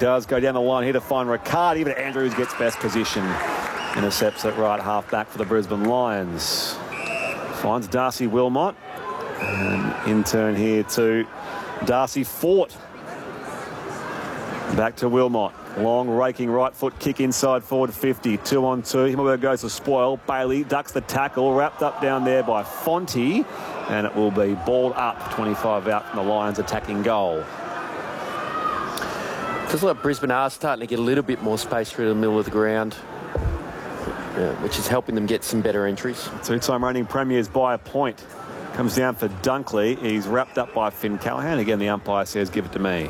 does go down the line here to find Riccardi, but Andrews gets best position. Intercepts at right half back for the Brisbane Lions. Finds Darcy Wilmot. And in turn here to Darcy Fort. Back to Wilmot. Long raking right foot kick inside forward 50. 2 on 2. Himmelberg goes to spoil. Bailey ducks the tackle. Wrapped up down there by Fonte. And it will be balled up. 25 out from the Lions attacking goal. Feels like Brisbane are starting to get a little bit more space through the middle of the ground, which is helping them get some better entries. Two-time reigning premiers by a point. Comes down for Dunkley. He's wrapped up by Finn Callaghan. Again, the umpire says, give it to me.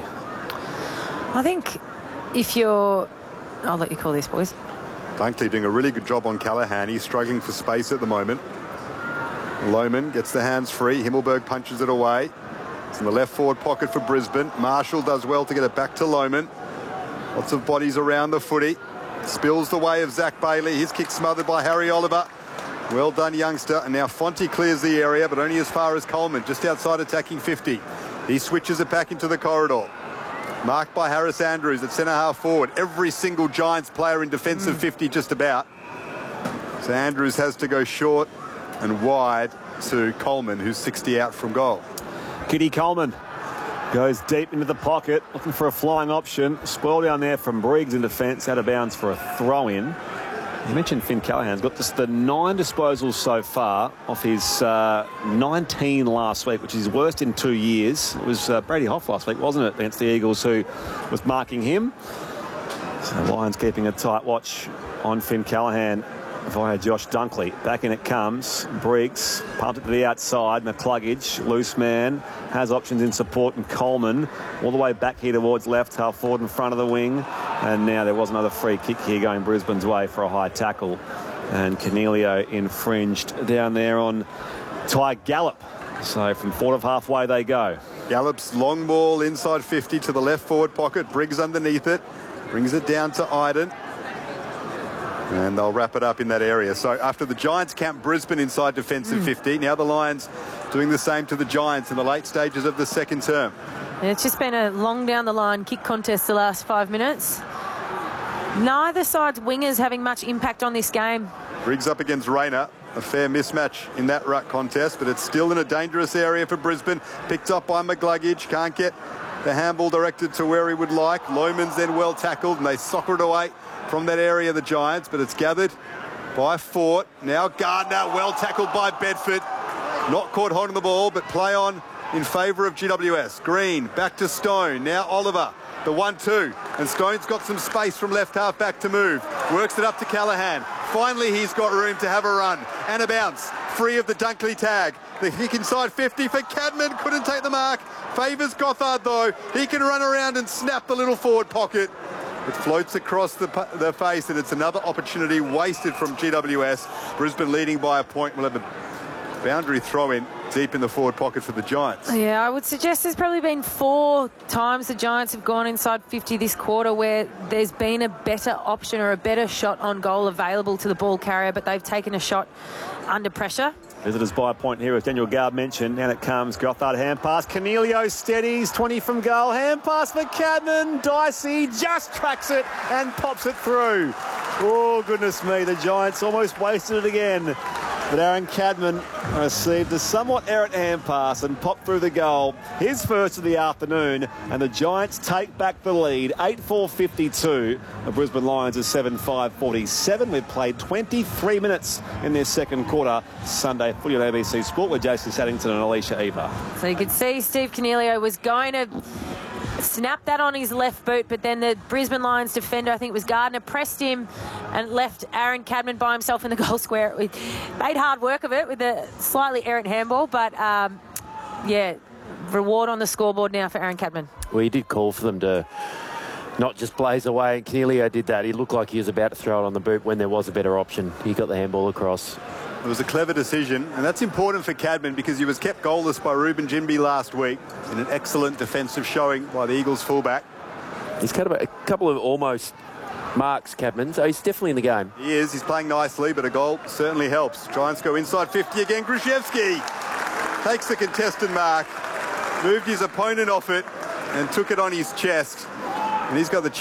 I think if you're... I'll let you call this, boys. Dunkley doing a really good job on Callaghan. He's struggling for space at the moment. Lohmann gets the hands free. Himmelberg punches it away. It's in the left forward pocket for Brisbane. Marshall does well to get it back to Lohmann. Lots of bodies around the footy. Spills the way of Zach Bailey. His kick smothered by Harry Oliver. Well done, youngster. And now Fonte clears the area, but only as far as Coleman, just outside attacking 50. He switches it back into the corridor. Marked by Harris Andrews at centre-half forward. Every single Giants player in defensive 50 just about. So Andrews has to go short and wide to Coleman, who's 60 out from goal. Kitty Coleman goes deep into the pocket, looking for a flying option. Spoil down there from Briggs in defence, out of bounds for a throw-in. You mentioned Finn Callaghan's got just the 9 disposals so far off his 19 last week, which is his worst in 2 years. It was Brady Hoff last week, wasn't it, against the Eagles, who was marking him. So the Lions keeping a tight watch on Finn Callaghan via Josh Dunkley. Back in it comes. Briggs pumped it to the outside. McCluggage, loose man, has options in support, and Coleman all the way back here towards left half forward in front of the wing. And now there was another free kick here going Brisbane's way for a high tackle. And Cornelio infringed down there on Ty Gallup. So from forward of halfway they go. Gallup's long ball inside 50 to the left forward pocket. Briggs underneath it. Brings it down to Iden. And they'll wrap it up in that area. So after the Giants camp Brisbane inside defensive 50, now the Lions doing the same to the Giants in the late stages of the second term. And it's just been a long down the line kick contest the last 5 minutes. Neither side's wingers having much impact on this game. Briggs up against Rayner. A fair mismatch in that ruck contest, but it's still in a dangerous area for Brisbane. Picked up by McCluggage. Can't get the handball directed to where he would like. Lohmann's then well tackled, and they soccer it away from that area, the Giants, but it's gathered by Fort. Now Gardner, well tackled by Bedford. Not caught holding the ball, but play on in favour of GWS. Green, back to Stone. Now Oliver, the 1-2. And Stone's got some space from left half back to move. Works it up to Callaghan. Finally, he's got room to have a run. And a bounce. Free of the Dunkley tag. The kick inside 50 for Cadman. Couldn't take the mark. Favours Gothard, though. He can run around and snap the little forward pocket. It floats across the face, and it's another opportunity wasted from GWS. Brisbane leading by a point. We'll have a boundary throw in deep in the forward pocket for the Giants. Yeah, I would suggest there's probably been 4 times the Giants have gone inside 50 this quarter where there's been a better option or a better shot on goal available to the ball carrier, but they've taken a shot under pressure. Visitors by a point here, as Daniel Gard mentioned. Down it comes. Gothard hand pass. Cornelio steadies. 20 from goal. Hand pass for Cadman. Dicey just tracks it and pops it through. Oh, goodness me. The Giants almost wasted it again. But Aaron Cadman received a somewhat errant hand pass and popped through the goal. His first of the afternoon, and the Giants take back the lead. 8-4-52. The Brisbane Lions are 7-5-47. We've played 23 minutes in their second quarter. Sunday footy on ABC Sport with Jason Saddington and Alicia Eva. So you could see Steve Cornelio was going to snap that on his left boot, but then the Brisbane Lions defender, I think it was Gardner, pressed him and left Aaron Cadman by himself in the goal square. We made hard work of it with a slightly errant handball, but yeah, reward on the scoreboard now for Aaron Cadman. Well, he did call for them to not just blaze away, and Cornelio did that. He looked like he was about to throw it on the boot when there was a better option. He got the handball across. It was a clever decision, and that's important for Cadman because he was kept goalless by Ruben Jimby last week in an excellent defensive showing by the Eagles fullback. He's got a couple of almost marks, Cadman, so he's definitely in the game. He is. He's playing nicely, but a goal certainly helps. Giants go inside 50 again. Gruszewski takes the contested mark, moved his opponent off it and took it on his chest, and he's got the